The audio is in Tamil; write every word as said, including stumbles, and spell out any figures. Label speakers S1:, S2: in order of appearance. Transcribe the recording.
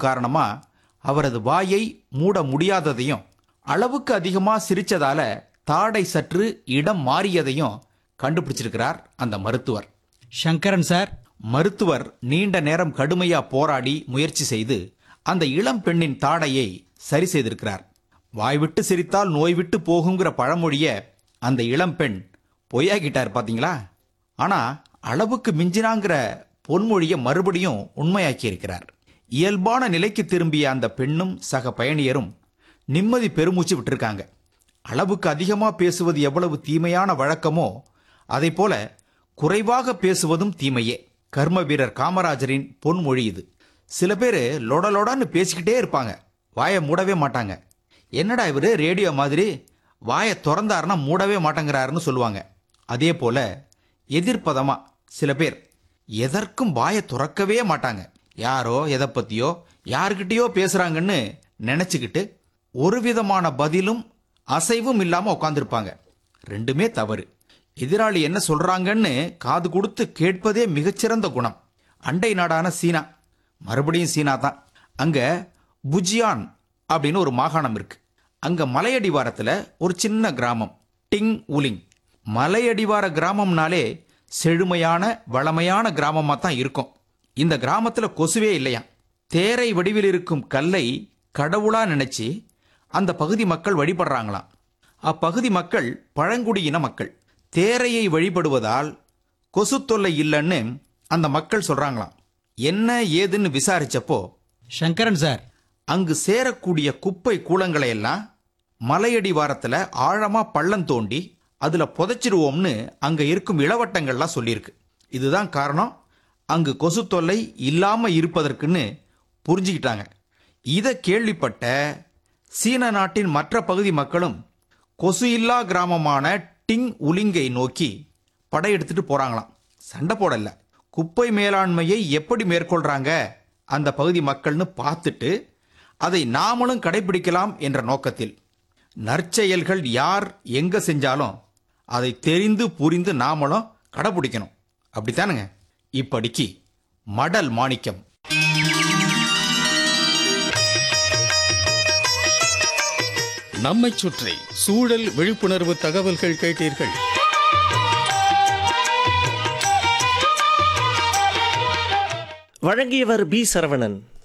S1: காரணமா அவரது வாயை மூட முடியாததையும், அளவுக்கு அதிகமா சிரிச்சதால தாடை சற்று இடம் மாறியதையும் கண்டுபிடிச்சிருக்கிறார் அந்த மருத்துவர்.
S2: சங்கரன் சார்,
S1: மருத்துவர் நீண்ட நேரம் கடுமையா போராடி முயற்சி செய்து அந்த இளம் பெண்ணின் தாடையை சரி செய்திருக்கிறார். வாய்விட்டு சிரித்தால் நோய் விட்டு போகுங்கிற பழமொழிய அந்த இளம் பெண் பொய்யாக்கிட்டார் பாத்தீங்களா. ஆனா அளவுக்கு மிஞ்சினாங்கிற பொன்மொழியை மறுபடியும் உண்மையாக்கி இருக்கிறார். இயல்பான நிலைக்கு திரும்பிய அந்த பெண்ணும் சக பயணியரும் நிம்மதி பெருமூச்சு விட்டிருக்காங்க. அளவுக்கு அதிகமா பேசுவது எவ்வளவு தீமையான வழக்கமோ அதை போல குறைவாக பேசுவதும் தீமையே. கர்ம வீரர் காமராஜரின் பொன்மொழி இது. சில பேர் லொடலொடான்னு பேசிக்கிட்டே இருப்பாங்க, வாயை மூடவே மாட்டாங்க. என்னடா இவரு ரேடியோ மாதிரி வாயை திறந்தாருன்னா மூடவே மாட்டேங்கிறாருன்னு சொல்லுவாங்க. அதே போல எதிர்ப்பதமா சில பேர் எதற்கும் வாயை துறக்கவே மாட்டாங்க. யாரோ எதை பத்தியோ யாருக்கிட்டயோ பேசுறாங்கன்னு நினைச்சுக்கிட்டு ஒரு விதமான பதிலும் அசைவும் இல்லாம உட்காந்துருப்பாங்க. ரெண்டுமே தவறு. எதிராளி என்ன சொல்றாங்கன்னு காது கொடுத்து கேட்பதே மிகச்சிறந்த குணம். அண்டை நாடான சீனா, மறுபடியும் சீனா தான். அங்க புஜியான் அப்படின்னு ஒரு மாகாணம் இருக்கு. அங்க மலையடிவாரத்துல ஒரு சின்ன கிராமம் டிங் உலிங். மலையடிவார கிராமம்னாலே செழுமையான வளமையான கிராமமா தான் இருக்கும். இந்த கிராமத்துல கொசுவே இல்லையா. தேரை வடிவில் இருக்கும் கல்லை கடவுளா நினைச்சு அந்த பகுதி மக்கள் வழிபடுறாங்களாம். அப்பகுதி மக்கள் பழங்குடியின மக்கள். தேரையை வழிபடுவதால் கொசு தொல்லை இல்லைன்னு அந்த மக்கள் சொல்றாங்களாம். என்ன ஏதுன்னு விசாரிச்சப்போ,
S2: சங்கரன் சார்,
S1: அங்கு சேரக்கூடிய குப்பை கூலங்களை எல்லாம் மலையடிவாரத்துல ஆழமா பள்ளம் தோண்டி அதுல புதைச்சிருவோம்னு அங்க இருக்கும் இளவட்டங்கள்லாம் சொல்லியிருக்கு. இதுதான் காரணம் அங்கு கொசு தொல்லை இல்லாம இருப்பதற்குன்னு புரிஞ்சுக்கிட்டாங்க. இதை கேள்விப்பட்ட சீன நாட்டின் மற்ற பகுதி மக்களும் கொசு இல்லா கிராமமான டிங் உலிங்கை நோக்கி படையெடுத்துட்டு போறாங்களாம். சண்டை போடல, குப்பை மேலாண்மையை எப்படி மேற்கொள்றாங்க அந்த பகுதி மக்கள்னு பார்த்துட்டு அதை நாமளும் கடைபிடிக்கலாம் என்ற நோக்கத்தில். நற்செயல்கள் யார் எங்க செஞ்சாலும் அதை தெரிந்து புரிந்து நாமளும் கடைபிடிக்கணும். அப்படித்தானுங்க. இப்படிக்கு மடல் மாணிக்கம்.
S3: நம்மைச் சுற்றி சூழல் விழிப்புணர்வு தகவல்கள் கேட்டீர்கள்.
S4: வழங்கியவர் பி சரவணன்.